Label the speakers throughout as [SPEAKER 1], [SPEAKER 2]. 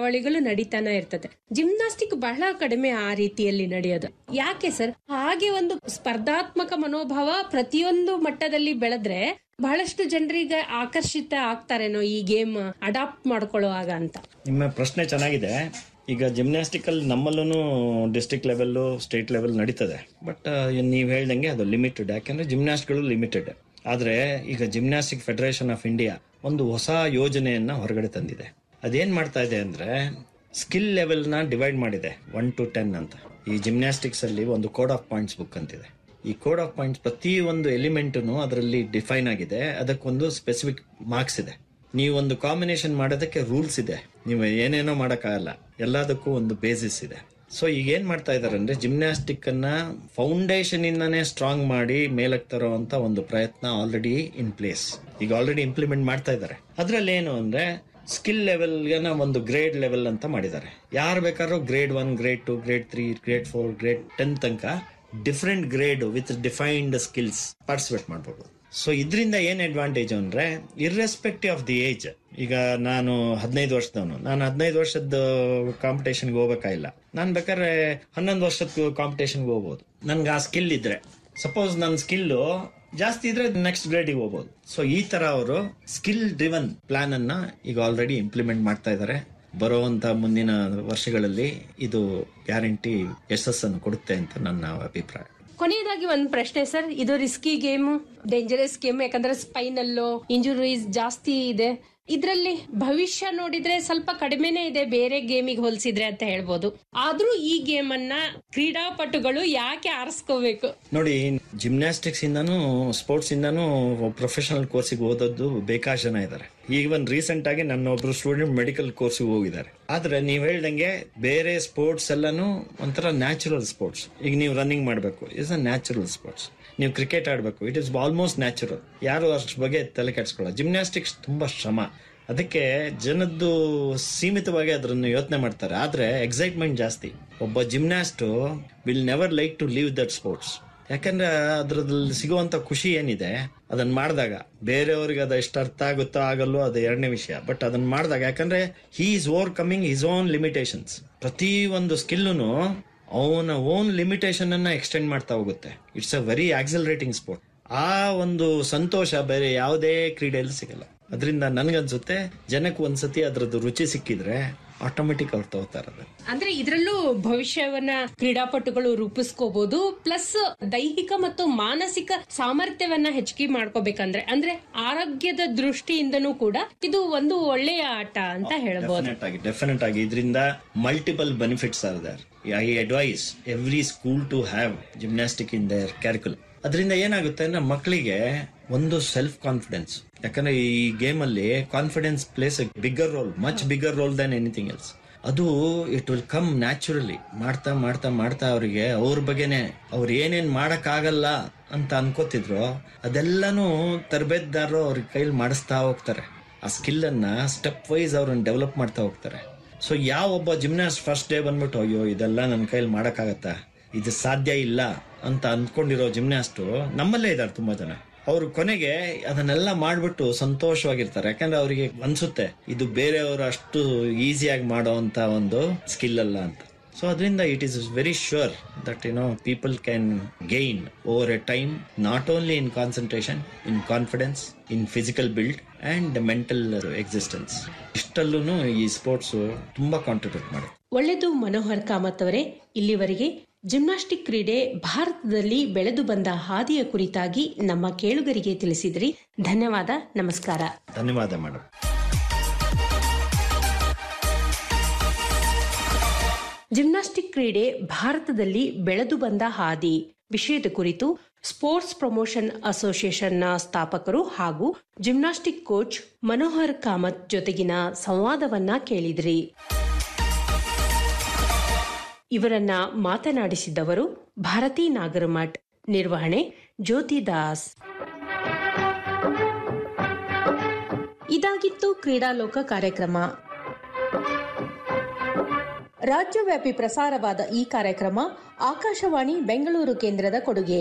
[SPEAKER 1] ಪಂದ್ಯಾವಳಿಗಳು ನಡೀತಾನೆ ಇರ್ತದೆ. ಜಿಮ್ನಾಸ್ಟಿಕ್ ಬಹಳ ಕಡಿಮೆ ಆ ರೀತಿಯಲ್ಲಿ ನಡೆಯೋದು. ಯಾಕೆ ಸರ್? ಹಾಗೆ ಒಂದು ಸ್ಪರ್ಧಾತ್ಮಕ ಮನೋಭಾವ ಪ್ರತಿಯೊಂದು ಮಟ್ಟದಲ್ಲಿ ಬೆಳೆದ್ರೆ ಬಹಳಷ್ಟು ಜನರಿಗೆ ಆಕರ್ಷಿತ ಆಗ್ತಾರೇನೋ ಈ ಗೇಮ್ ಅಡಾಪ್ಟ್ ಮಾಡ್ಕೊಳ್ಳುವಾಗ ಅಂತ.
[SPEAKER 2] ನಿಮ್ಮ ಪ್ರಶ್ನೆ ಚೆನ್ನಾಗಿದೆ. ಈಗ ಜಿಮ್ನಾಸ್ಟಿಕಲ್ ನಮ್ಮಲ್ಲೂ ಡಿಸ್ಟ್ರಿಕ್ಟ್ ಲೆವೆಲ್, ಸ್ಟೇಟ್ ಲೆವೆಲ್ ನಡೀತದೆ. ಬಟ್ ನೀವು ಹೇಳ್ದಂಗೆ ಅದು ಲಿಮಿಟೆಡ್. ಯಾಕೆಂದ್ರೆ ಜಿಮ್ನಾಸ್ಟ್ಗಳು ಲಿಮಿಟೆಡ್. ಆದ್ರೆ ಈಗ ಜಿಮ್ನಾಸ್ಟಿಕ್ ಫೆಡರೇಷನ್ ಆಫ್ ಇಂಡಿಯಾ ಒಂದು ಹೊಸ ಯೋಜನೆಯನ್ನ ಹೊರಗಡೆ ತಂದಿದೆ. ಅದೇನ್ ಮಾಡ್ತಾ ಇದೆ ಅಂದ್ರೆ ಸ್ಕಿಲ್ ಲೆವೆಲ್ ನ ಡಿವೈಡ್ ಮಾಡಿದೆ 1 to 10 ಅಂತ. ಈ ಜಿಮ್ನಾಸ್ಟಿಕ್ಸ್ ಅಲ್ಲಿ ಒಂದು ಕೋಡ್ ಆಫ್ ಪಾಯಿಂಟ್ಸ್ ಬುಕ್ ಅಂತಿದೆ. ಈ ಕೋಡ್ ಆಫ್ ಪಾಯಿಂಟ್ಸ್ ಪ್ರತಿ ಒಂದು ಎಲಿಮೆಂಟ್ನು ಅದರಲ್ಲಿ ಡಿಫೈನ್ ಆಗಿದೆ. ಅದಕ್ಕೊಂದು ಸ್ಪೆಸಿಫಿಕ್ ಮಾರ್ಕ್ಸ್ ಇದೆ. ನೀವು ಒಂದು ಕಾಂಬಿನೇಷನ್ ಮಾಡೋದಕ್ಕೆ ರೂಲ್ಸ್ ಇದೆ. ನೀವು ಏನೇನೋ ಮಾಡೋಕ್ಕಾಗಲ್ಲ, ಎಲ್ಲದಕ್ಕೂ ಒಂದು ಬೇಸಿಸ್ ಇದೆ. ಸೊ ಈಗ ಏನ್ ಮಾಡ್ತಾ ಇದಾರೆ ಅಂದ್ರೆ ಜಿಮ್ನಾಸ್ಟಿಕ್ ಅನ್ನ ಫೌಂಡೇಶನ್ ಇಂದಾನೇ ಸ್ಟ್ರಾಂಗ್ ಮಾಡಿ ಮೇಲಕ್ಕೆ ತರುವಂತ ಒಂದು ಪ್ರಯತ್ನ ಆಲ್ರೆಡಿ ಇನ್ ಪ್ಲೇಸ್. ಈಗ ಆಲ್ರೆಡಿ ಇಂಪ್ಲಿಮೆಂಟ್ ಮಾಡ್ತಾ ಇದ್ದಾರೆ. ಅದ್ರಲ್ಲಿ ಏನು ಅಂದ್ರೆ ಸ್ಕಿಲ್ ಲೆವೆಲ್ಗೆ ಒಂದು ಗ್ರೇಡ್ ಲೆವೆಲ್ ಅಂತ ಮಾಡಿದ್ದಾರೆ. ಯಾರು ಬೇಕಾದ್ರೂ grade 1, grade 2, grade 3, grade 4, grade 10 ತನಕ different grade with defined skills participate ಮಾಡ್ಬೋದು. ಸೊ ಇದರಿಂದ ಏನ್ ಅಡ್ವಾಂಟೇಜ್ ಅಂದ್ರೆ ಇರ್ರೆಸ್ಪೆಕ್ಟಿವ್ ಆಫ್ ದಿ ಏಜ್. ಈಗ ನಾನು 15 ವರ್ಷದವನು, ನಾನು 15 ವರ್ಷದ ಕಾಂಪಿಟೇಷನ್ಗೆ ಹೋಗ್ಬೇಕಾಗಿಲ್ಲ. ನಾನು ಬೇಕಾದ್ರೆ 11 ವರ್ಷದ ಕಾಂಪಿಟೇಷನ್ಗೆ ಹೋಗ್ಬೋದು. ನನ್ಗೆ ಆ ಸ್ಕಿಲ್ ಇದ್ರೆ, ಸಪೋಸ್ ನನ್ನ ಸ್ಕಿಲ್ ಜಾಸ್ತಿ ಇದ್ರೆ ನೆಕ್ಸ್ಟ್ ಗ್ರೇಡಿಗೆ ಹೋಗ್ಬೋದು. ಸೊ ಈ ತರ ಅವರು ಸ್ಕಿಲ್ ಡ್ರಿವನ್ ಪ್ಲಾನ್ ಅನ್ನ ಈಗ ಆಲ್ರೆಡಿ ಇಂಪ್ಲಿಮೆಂಟ್ ಮಾಡ್ತಾ ಇದ್ದಾರೆ. ಬರುವಂತ ಮುಂದಿನ ವರ್ಷಗಳಲ್ಲಿ ಇದು ಗ್ಯಾರಂಟಿ ಯಶಸ್ಸನ್ನು ಕೊಡುತ್ತೆ ಅಂತ ನನ್ನ ಅಭಿಪ್ರಾಯ.
[SPEAKER 1] ಕೊನೆಯದಾಗಿ ಒಂದು ಪ್ರಶ್ನೆ ಸರ್, ಇದು ರಿಸ್ಕಿ ಗೇಮ್, ಡೇಂಜರಸ್ ಗೇಮ್. ಯಾಕಂದ್ರೆ ಸ್ಪೈನಲ್ಲೋ ಇಂಜುರೀಸ್ ಜಾಸ್ತಿ ಇದೆ. ಇದರಲ್ಲಿ ಭವಿಷ್ಯ ನೋಡಿದ್ರೆ ಸ್ವಲ್ಪ ಕಡಿಮೆನೇ ಇದೆ ಬೇರೆ ಗೇಮಿಗೆ ಹೋಲಿಸಿದ್ರೆ ಅಂತ ಹೇಳ್ಬೋದು. ಆದ್ರೂ ಈ ಗೇಮ್ ಅನ್ನ ಕ್ರೀಡಾಪಟುಗಳು ಯಾಕೆ ಆರಿಸ್ಕೋಬೇಕು?
[SPEAKER 2] ನೋಡಿ, ಜಿಮ್ನಾಸ್ಟಿಕ್ಸ್ ಇಂದಾನು ಸ್ಪೋರ್ಟ್ಸ್ ಇಂದಾನು ಪ್ರೊಫೆಷನಲ್ ಕೋರ್ಸಿಗೆ ಓದೋದು ಬೇಕಾಷ್ಟು ಜನ ಇದ್ದಾರೆ. ಈವನ್ ರೀಸೆಂಟ್ ಆಗಿ ನನ್ನ ಒಬ್ರು ಸ್ಟೂಡೆಂಟ್ ಮೆಡಿಕಲ್ ಕೋರ್ಸಿಗೆ ಹೋಗಿದ್ದಾರೆ. ಆದ್ರೆ ನೀವ್ ಹೇಳ್ದಂಗೆ ಬೇರೆ ಸ್ಪೋರ್ಟ್ಸ್ ಎಲ್ಲಾನು ಒಂಥರ ನ್ಯಾಚುರಲ್ ಸ್ಪೋರ್ಟ್ಸ್. ಈಗ ನೀವು ರನ್ನಿಂಗ್ ಮಾಡಬೇಕು, ಇಟ್ಸ್ ಅ ನ್ಯಾಚುರಲ್ ಸ್ಪೋರ್ಟ್ಸ್. ನೀವು ಕ್ರಿಕೆಟ್ ಆಡಬೇಕು, ಇಟ್ ಇಸ್ ಆಲ್ಮೋಸ್ಟ್ ನ್ಯಾಚುರಲ್. ಯಾರು ಅಷ್ಟ್ ಬಗ್ಗೆ ತಲೆ ಕೆಡಿಸ್ಕೊಳ್ಳೋ. ಜಿಮ್ನಾಸ್ಟಿಕ್ಸ್ ತುಂಬಾ ಶ್ರಮ. ಅದಕ್ಕೆ ಜನದ್ದು ಸೀಮಿತವಾಗಿ ಅದನ್ನು ಯೋಚನೆ ಮಾಡ್ತಾರೆ. ಆದ್ರೆ ಎಕ್ಸೈಟ್ಮೆಂಟ್ ಜಾಸ್ತಿ. ಒಬ್ಬ gymnast will never like to leave that sports. ಯಾಕಂದ್ರೆ ಅದ್ರಲ್ಲಿ ಸಿಗುವಂತ ಖುಷಿ ಏನಿದೆ ಅದನ್ನ ಮಾಡಿದಾಗ, ಬೇರೆಯವ್ರಿಗೆ ಅದು ಎಷ್ಟು ಅರ್ಥ ಆಗುತ್ತೋ ಆಗಲ್ಲೋ ಅದು ಎರಡನೇ ವಿಷಯ. ಬಟ್ ಅದನ್ನ ಮಾಡಿದಾಗ, ಯಾಕಂದ್ರೆ he is overcoming his own limitations. ಪ್ರತಿ ಒಂದು ಸ್ಕಿಲ್ನು ಅವನ ಓನ್ ಲಿಮಿಟೇಷನ್ ಅನ್ನ ಎಕ್ಸ್ಟೆಂಡ್ ಮಾಡ್ತಾ ಹೋಗುತ್ತೆ. It's a very accelerating sport. ಆ ಒಂದು ಸಂತೋಷ ಬೇರೆ ಯಾವುದೇ ಕ್ರೀಡೆಯಲ್ಲಿ ಸಿಗಲ್ಲ. ಅದರಿಂದ ನನ್ಗನ್ಸುತ್ತೆ ಜನಕ್ಕೆ ಒಂದ್ಸತಿ ಅದ್ರದ್ದು ರುಚಿ ಸಿಕ್ಕಿದ್ರೆ ಆಟೋಮೆಟಿಕ್ ಅವ್ರು ತಗೋತಾರೆ.
[SPEAKER 1] ಅಂದ್ರೆ ಇದರಲ್ಲೂ ಭವಿಷ್ಯವನ್ನ ಕ್ರೀಡಾಪಟುಗಳು ರೂಪಿಸ್ಕೋಬಹುದು. ಪ್ಲಸ್ ದೈಹಿಕ ಮತ್ತು ಮಾನಸಿಕ ಸಾಮರ್ಥ್ಯವನ್ನ ಹೆಚ್ಚಿಗೆ ಮಾಡ್ಕೋಬೇಕಂದ್ರೆ, ಅಂದ್ರೆ ಆರೋಗ್ಯದ ದೃಷ್ಟಿಯಿಂದನೂ ಕೂಡ ಇದು ಒಂದು ಒಳ್ಳೆಯ ಆಟ ಅಂತ ಹೇಳ್ಬೋದು.
[SPEAKER 2] ಡೆಫಿನೆಟ್ ಆಗಿ ಇದರಿಂದ multiple benefits are there. I advice every school to have gymnastic in their ಕ್ಯಾರಿಕ್ಯುಲಮ್. ಅದರಿಂದ ಏನಾಗುತ್ತೆ ಅಂದ್ರೆ ಮಕ್ಕಳಿಗೆ ಒಂದು ಸೆಲ್ಫ್ ಕಾನ್ಫಿಡೆನ್ಸ್. ಯಾಕಂದ್ರೆ ಈ ಗೇಮ್ ಅಲ್ಲಿ confidence place A bigger roll, much bigger roll Dhan anything else. ಅದು ಇಟ್ ವಿಲ್ ಕಮ್ ನ್ಯಾಚುರಲಿ. ಮಾಡ್ತಾ ಮಾಡ್ತಾ ಮಾಡ್ತಾ ಅವರಿಗೆ ಅವ್ರ ಬಗ್ಗೆನೆ ಅವ್ರು ಏನೇನ್ ಮಾಡಕ್ ಆಗಲ್ಲ ಅಂತ ಅನ್ಕೋತಿದ್ರು ಅದೆಲ್ಲಾನು ತರಬೇತದಾರರು ಅವ್ರಿಗೆ ಕೈಲಿ ಮಾಡಿಸ್ತಾ ಹೋಗ್ತಾರೆ. ಆ ಸ್ಕಿಲ್ ಅನ್ನ ಸ್ಟೆಪ್ ವೈಸ್ ಅವ್ರನ್ನ ಡೆವಲಪ್ ಮಾಡ್ತಾ ಹೋಗ್ತಾರೆ. ಸೊ ಯಾವ ಒಬ್ಬ ಜಿಮ್ನಾಸ್ಟ್ ಫಸ್ಟ್ ಡೇ ಬಂದ್ಬಿಟ್ಟು ಅಯ್ಯೋ ಇದೆಲ್ಲ ನನ್ನ ಕೈಲಿ ಮಾಡಕ್ಕಾಗತ್ತಾ, ಇದು ಸಾಧ್ಯ ಇಲ್ಲ ಅಂತ ಅಂದ್ಕೊಂಡಿರೋ ಜಿಮ್ನಾಸ್ಟ್ ನಮ್ಮಲ್ಲೇ ಇದ್ದಾರೆ ತುಂಬಾ ಜನ. ಅವ್ರು ಕೊನೆಗೆ ಅದನ್ನೆಲ್ಲ ಮಾಡ್ಬಿಟ್ಟು ಸಂತೋಷವಾಗಿರ್ತಾರೆ. ಯಾಕಂದ್ರೆ ಅವರಿಗೆ ಅನ್ಸುತ್ತೆ ಇದು ಬೇರೆಯವರು ಅಷ್ಟು ಈಸಿಯಾಗಿ ಮಾಡೋ ಅಂತ ಒಂದು ಸ್ಕಿಲ್ ಅಲ್ಲ ಅಂತ. ಸೊ ಅದರಿಂದ it is very sure that people can gain over A time, not only in concentration, in confidence, in physical build and mental existence. ಇಷ್ಟಲ್ಲೂ ಈ ಸ್ಪೋರ್ಟ್ಸ್ ತುಂಬಾ ಕಾಂಟ್ರಿಬ್ಯೂಟ್ ಮಾಡುತ್ತೆ.
[SPEAKER 1] ಒಳ್ಳೆದು ಮನೋಹರ್ ಕಾಮತ್ ಅವರೇ, ಇಲ್ಲಿವರೆಗೆ ಜಿಮ್ನಾಸ್ಟಿಕ್ ಕ್ರೀಡೆ ಭಾರತದಲ್ಲಿ ಬೆಳೆದು ಬಂದ ಹಾದಿಯ ಕುರಿತಾಗಿ ನಮ್ಮ ಕೇಳುಗರಿಗೆ ತಿಳಿಸಿದ್ರಿ. ಧನ್ಯವಾದ, ನಮಸ್ಕಾರ.
[SPEAKER 2] ಧನ್ಯವಾದ ಮೇಡಮ್.
[SPEAKER 1] ಜಿಮ್ನಾಸ್ಟಿಕ್ ಕ್ರೀಡೆ ಭಾರತದಲ್ಲಿ ಬೆಳೆದು ಬಂದ ಹಾದಿ ವಿಷಯದ ಕುರಿತು ಸ್ಪೋರ್ಟ್ಸ್ ಪ್ರಮೋಷನ್ ಅಸೋಸಿಯೇಷನ್ನ ಸ್ಥಾಪಕರು ಹಾಗೂ ಜಿಮ್ನಾಸ್ಟಿಕ್ ಕೋಚ್ ಮನೋಹರ್ ಕಾಮತ್ ಜೊತೆಗಿನ ಸಂವಾದವನ್ನ ಕೇಳಿದ್ರಿ. ಇವರನ್ನ ಮಾತನಾಡಿಸಿದವರು ಭಾರತಿ ನಾಗರಮಠ್. ನಿರ್ವಹಣೆ ಜ್ಯೋತಿ ದಾಸ್. ಇದಾಗಿತ್ತು ಕ್ರೀಡಾಲೋಕ ಕಾರ್ಯಕ್ರಮ. ರಾಜ್ಯವ್ಯಾಪಿ ಪ್ರಸಾರವಾದ ಈ ಕಾರ್ಯಕ್ರಮ ಆಕಾಶವಾಣಿ ಬೆಂಗಳೂರು ಕೇಂದ್ರದ ಕೊಡುಗೆ.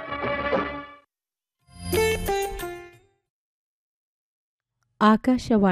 [SPEAKER 3] ಆಕಾಶವಾಣಿ